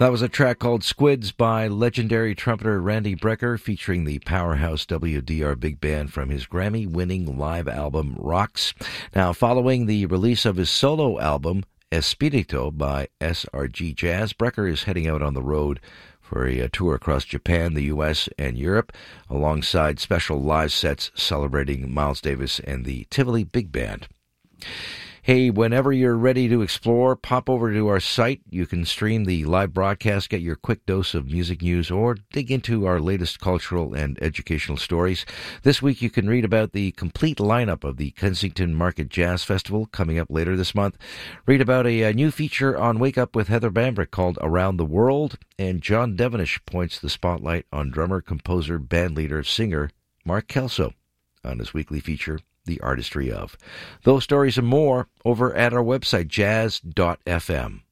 That was a track called Squids by legendary trumpeter Randy Brecker, featuring the powerhouse WDR Big Band from his Grammy-winning live album Rocks. Now, following the release of his solo album Espirito by SRG Jazz, Brecker is heading out on the road for a tour across Japan, the U.S., and Europe, alongside special live sets celebrating Miles Davis and the Tivoli Big Band. Hey, whenever you're ready to explore, pop over to our site. You can stream the live broadcast, get your quick dose of music news, or dig into our latest cultural and educational stories. This week you can read about the complete lineup of the Kensington Market Jazz Festival coming up later this month. Read about a new feature on Wake Up with Heather Bambrick called Around the World. And John Devenish points the spotlight on drummer, composer, bandleader, singer Mark Kelso on his weekly feature, The Artistry of. Those stories and more over at our website, jazz.fm.